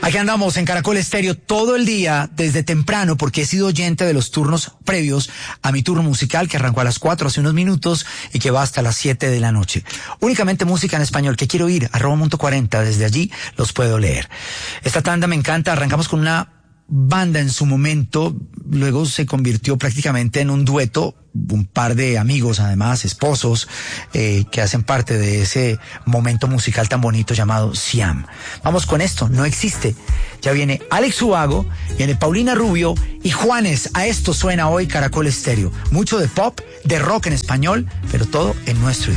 Aquí andamos en Caracol Estéreo todo el día, desde temprano, porque he sido oyente de los turnos previos a mi turno musical, que arrancó a las 4 hace unos minutos y que va hasta las 7 de la noche. Únicamente música en español, que quiero ir, @Monto40, desde allí los puedo leer. Esta tanda me encanta, arrancamos con una banda en su momento, luego se convirtió prácticamente en un dueto, un par de amigos, además, esposos, que hacen parte de ese momento musical tan bonito llamado Siam. Vamos con esto, No Existe. Ya viene Alex Ubago, viene Paulina Rubio y Juanes. A esto suena hoy Caracol Estéreo. Mucho de pop, de rock en español, pero todo en nuestro idioma.